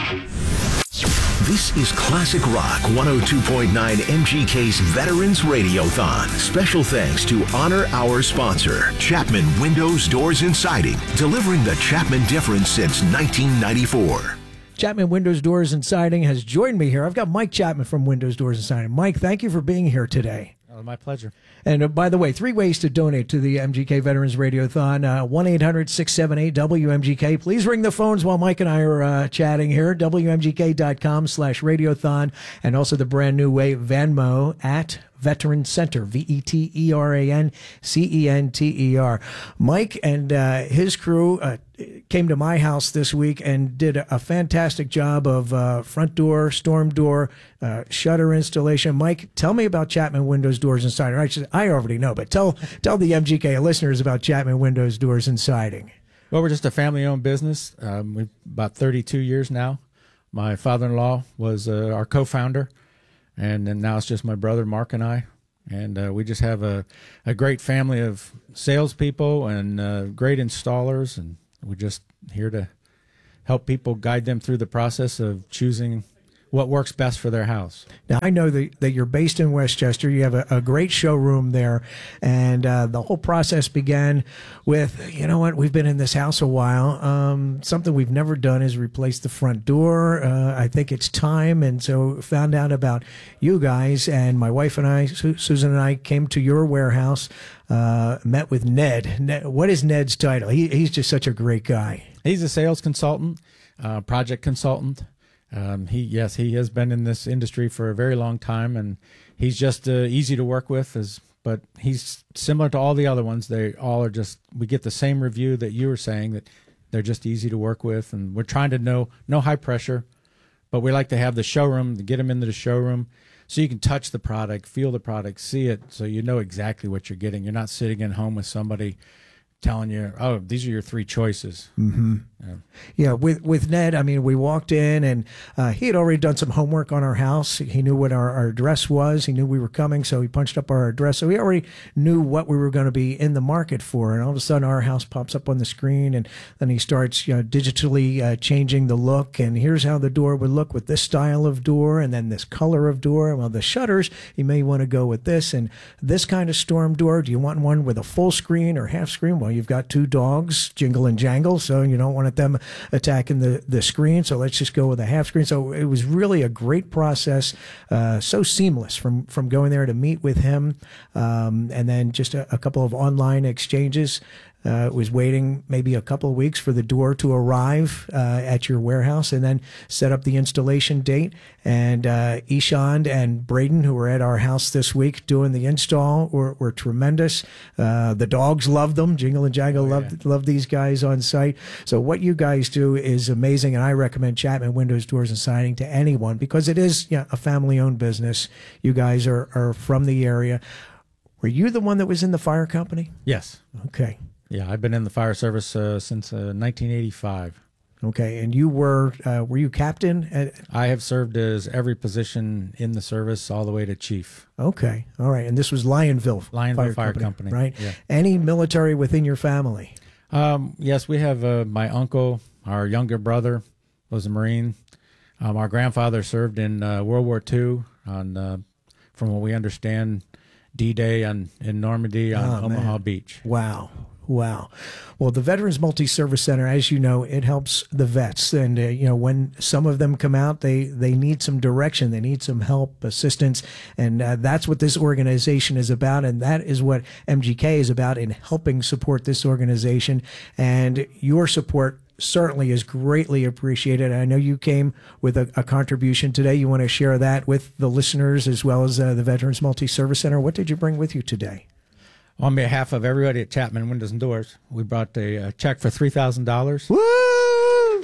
This is Classic Rock 102.9 MGK's Veterans Radiothon. Special thanks to honor our sponsor, Chapman Windows, Doors, and Siding, delivering the Chapman difference since 1994. Chapman Windows, Doors, and Siding has joined me here. I've got Mike Chapman from Windows, Doors, and Siding. Mike, thank you for being here today. Oh, my pleasure. And by the way, 3 ways to donate to the MGK Veterans Radiothon. 1-800-678-WMGK. Please ring the phones while Mike and I are chatting here. WMGK.com/radiothon. And also the brand new way, Venmo at Veteran Center, VETERANCENTER. Mike and his crew came to my house this week and did a fantastic job of front door, storm door, shutter installation. Mike, tell me about Chapman Windows, Doors, and Siding. I already know, but tell the MGK listeners about Chapman Windows, Doors, and Siding. Well, we're just a family-owned business. We've about 32 years now. My father-in-law was our co-founder, and then now it's just my brother Mark and I. And we just have a great family of salespeople and great installers, and we're just here to help people, guide them through the process of choosing what works best for their house. Now, I know that you're based in Westchester. You have a great showroom there, and the whole process began with, you know what, we've been in this house a while. Something we've never done is replace the front door. I think it's time, and so found out about you guys, and my wife and I, Susan and I, came to your warehouse, met with Ned. What is Ned's title? He's just such a great guy. He's a sales consultant, project consultant. He has been in this industry for a very long time, and he's just easy to work with. But he's similar to all the other ones. They all are just, we get the same review that you were saying, that they're just easy to work with, and we're trying to no high pressure, but we like to have the showroom, to get them into the showroom so you can touch the product, feel the product, see it, so you know exactly what you're getting. You're not sitting in home with somebody telling you, oh, these are your 3 choices. Mm-hmm. Yeah, with Ned, I mean, we walked in, and he had already done some homework on our house. He knew what our address was. He knew we were coming, so he punched up our address. So he already knew what we were going to be in the market for. And all of a sudden, our house pops up on the screen, and then he starts digitally changing the look. And here's how the door would look with this style of door, and then this color of door. Well, the shutters, you may want to go with this, and this kind of storm door. Do you want one with a full screen or half screen? Well, you've got 2 dogs, Jingle and Jangle, so you don't want them attacking the screen, so let's just go with a half screen. So it was really a great process, so seamless from going there to meet with him, and then just a couple of online exchanges. Was waiting maybe a couple of weeks for the door to arrive at your warehouse, and then set up the installation date. And Ishand and Braden, who were at our house this week doing the install, were tremendous. The dogs loved them. Jingle and Jangle loved these guys on site. So what you guys do is amazing, and I recommend Chapman Windows, Doors, and Siding to anyone, because it is a family-owned business. You guys are from the area. Were you the one that was in the fire company? Yes. Okay. Yeah, I've been in the fire service since 1985. Okay, and you were you captain? I have served as every position in the service, all the way to chief. Okay, all right, and this was Lionville Fire Company, right? Yeah. Any military within your family? Yes, we have my uncle, our younger brother was a Marine. Our grandfather served in World War II on, from what we understand, D-Day in Normandy on Omaha Beach. Wow. Well, the Veterans Multi-Service Center, as you know, it helps the vets. And, when some of them come out, they need some direction. They need some help, assistance. And that's what this organization is about. And that is what MGK is about, in helping support this organization. And your support certainly is greatly appreciated. I know you came with a contribution today. You want to share that with the listeners as well as the Veterans Multi-Service Center. What did you bring with you today? On behalf of everybody at Chapman Windows and Doors, we brought a check for $3,000. Woo!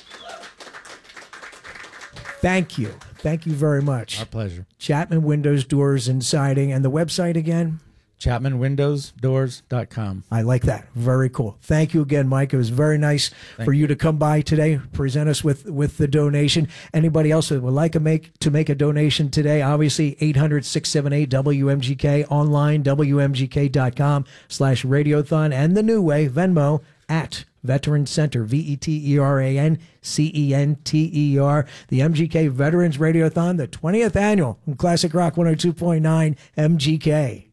Thank you. Thank you very much. Our pleasure. Chapman Windows, Doors, and Siding. And the website again? ChapmanWindowsDoors.com. I like that. Very cool. Thank you again, Mike. It was very nice for you to come by today, present us with the donation. Anybody else that would like to make a donation today, obviously 800-678-WMGK, online, WMGK.com/radiothon, and the new way, Venmo at Veteran Center, VETERANCENTER, the MGK Veterans Radiothon, the 20th annual on Classic Rock 102.9 MGK.